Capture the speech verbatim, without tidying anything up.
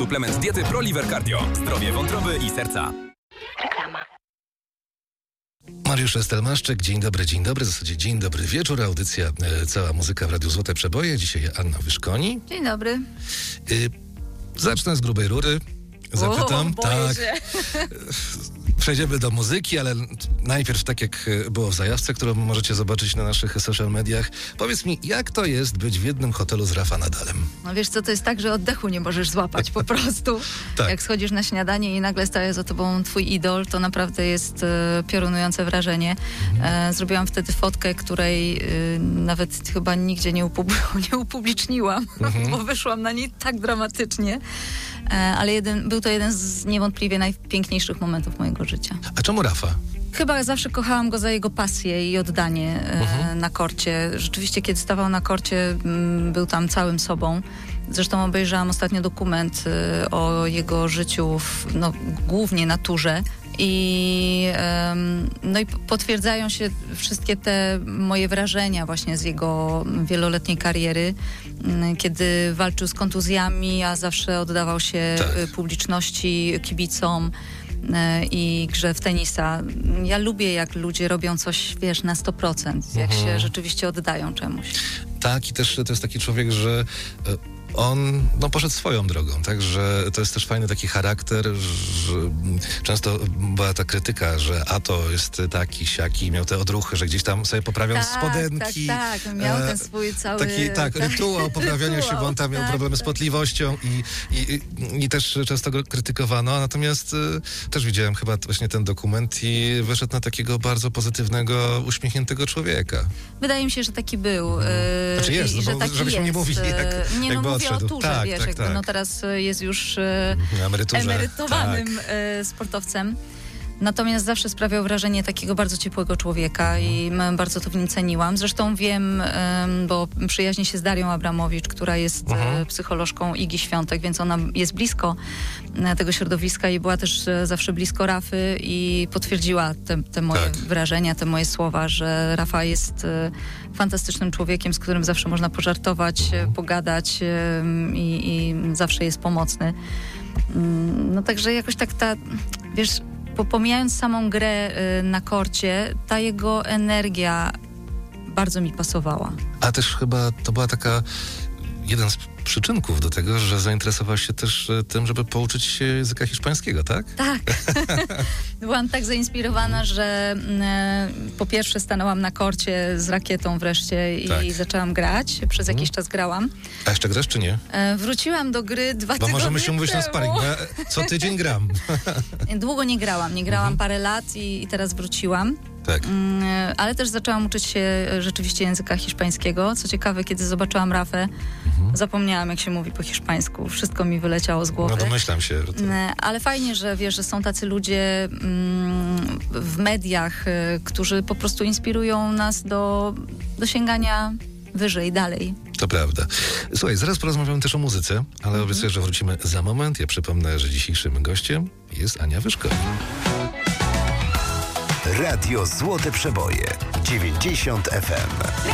Suplement diety ProLiver Cardio. Zdrowie wątroby i serca. Reklama. Mariusz Estelmaszczyk, dzień dobry, dzień dobry, w zasadzie dzień dobry wieczór, audycja e, Cała Muzyka w Radiu Złote Przeboje, dzisiaj Anna Wyszkoni. Dzień dobry. Y, zacznę z grubej rury, zapytam, o, tak, się. Przejdziemy do muzyki, ale najpierw tak jak było w zajawce, którą możecie zobaczyć na naszych social mediach, powiedz mi, jak to jest być w jednym hotelu z Rafa Nadalem? No wiesz co, to jest tak, że oddechu nie możesz złapać po prostu. Tak. Jak schodzisz na śniadanie i nagle staje za tobą twój idol, to naprawdę jest e, piorunujące wrażenie. Mhm. E, zrobiłam wtedy fotkę, której e, nawet chyba nigdzie nie, upub- nie upubliczniłam, mhm. bo wyszłam na niej tak dramatycznie. E, ale jeden, był to jeden z niewątpliwie najpiękniejszych momentów mojego życia. A czemu Rafa? Chyba zawsze kochałam go za jego pasję i oddanie e, Mhm. na korcie. Rzeczywiście, kiedy stawał na korcie, m, był tam całym sobą. Zresztą obejrzałam ostatnio dokument e, o jego życiu w, no, głównie naturze. I, em, no i potwierdzają się wszystkie te moje wrażenia właśnie z jego wieloletniej kariery, m, kiedy walczył z kontuzjami, a zawsze oddawał się Tak. e, publiczności, kibicom i grze w tenisa. Ja lubię, jak ludzie robią coś, wiesz, na sto procent, jak Mhm. się rzeczywiście oddają czemuś. Tak, i też to jest taki człowiek, że e, on no, poszedł swoją drogą, tak, że to jest też fajny taki charakter, że często była ta krytyka, że a to jest taki, siaki, miał te odruchy, że gdzieś tam sobie poprawiał Tak, spodenki. tak, tak, miał ten swój cały... Taki, tak, rytuał poprawiania się, bo on tam miał tak, problemy z tak. potliwością i, i, i, i też często go krytykowano, natomiast y, też widziałem chyba właśnie ten dokument i wyszedł na takiego bardzo pozytywnego, uśmiechniętego człowieka. Wydaje mi się, że taki był. Mhm. Znaczy jest, i, no że bo taki żebyśmy jest. nie mówili, jak- nie, jakby no mówię odszedł. o turze, Tak, wiesz, tak, jakby, tak. no teraz jest już e, Na emeryturze. emerytowanym Tak. e, sportowcem. Natomiast zawsze sprawiał wrażenie takiego bardzo ciepłego człowieka i m, bardzo to w nim ceniłam. Zresztą wiem, em, bo przyjaźni się z Darią Abramowicz, która jest Mhm. e, psycholożką Igi Świątek, więc ona jest blisko e, tego środowiska i była też e, zawsze blisko Rafy i potwierdziła te, te moje Tak. wrażenia, te moje słowa, że Rafa jest e, fantastycznym człowiekiem, z którym zawsze można pożartować, Mhm. e, pogadać e, i, i zawsze jest pomocny. Mm, No także jakoś tak ta, wiesz, po- pomijając samą grę y, na korcie, ta jego energia bardzo mi pasowała. A też chyba to była taka jeden z przyczynków do tego, że zainteresowałaś się też e, tym, żeby pouczyć się języka hiszpańskiego, tak? Tak. Byłam tak zainspirowana, że y, po pierwsze stanęłam na korcie z rakietą wreszcie i Tak. zaczęłam grać. Przez Mhm. jakiś czas grałam. A jeszcze grasz czy nie? E, wróciłam do gry dwa Bo tygodnie możemy się umówić na temu. sparring, bo ja co tydzień gram. Długo nie grałam. Nie grałam Mhm. parę lat i, i teraz wróciłam. Tak. Mm, ale też zaczęłam uczyć się e, rzeczywiście języka hiszpańskiego. Co ciekawe, kiedy zobaczyłam Rafę, zapomniałam, jak się mówi po hiszpańsku. Wszystko mi wyleciało z głowy. No domyślam się. Że to... Mm, Ale fajnie, że wiesz, że są tacy ludzie mm, w mediach, e, którzy po prostu inspirują nas do, do sięgania wyżej, dalej. To prawda. Słuchaj, zaraz porozmawiamy też o muzyce, ale obiecuję, że wrócimy za moment. Ja przypomnę, że dzisiejszym gościem jest Ania Wyszkoni. Radio Złote Przeboje dziewięćdziesiąt F M.